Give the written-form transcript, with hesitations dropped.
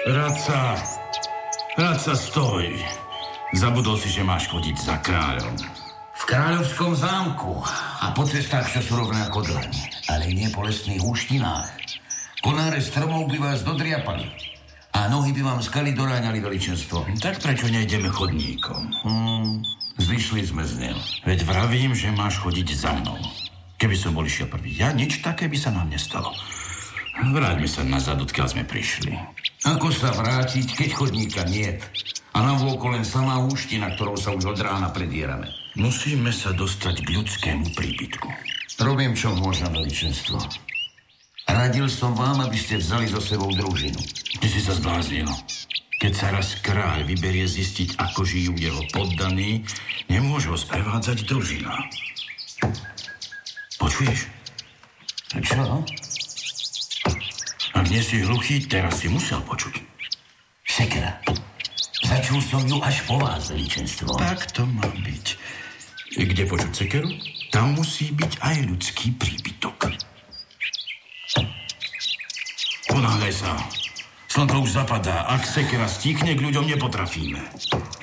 Radca, stoj. Zabudol si, že máš chodiť za kráľom. V kráľovskom zámku a po cestách, čo sú rovné ako dlaň, ale nie po lesných húštinách. Konáre stromov by vás dodriapali a nohy by vám skaly doráňali veličenstvo. Tak prečo nejdeme chodníkom? Zišli sme z neho. Veď vravím, že máš chodiť za mnou. Keby som bol išiel prvý ja, nič také by sa nám nestalo. Vráťme sa nazad, odkiaľ sme prišli. Ako sa vrátiť, keď chodníka niet? A navôkol len samá húština, ktorou sa už od rána predierame. Musíme sa dostať k ľudskému príbytku. Robím, čo môžem, veličenstvo. Radil som vám, aby ste vzali so sebou družinu. Ty si sa zbláznil. Keď sa raz kráľ vyberie zistiť, ako žijú jeho poddaní, nemôže ho sprevádzať družina. Počuješ? Čo? Ak nie si hluchý, teraz si musel počuť. Sekera. Začul som ju až po vás, veličenstvo. Tak to má byť. Kde počuť sekeru? Tam musí byť aj ľudský príbytok. Ponáhľaj sa. Slnko už zapadá. Ak sekera stíkne, k ľuďom nepotrafíme.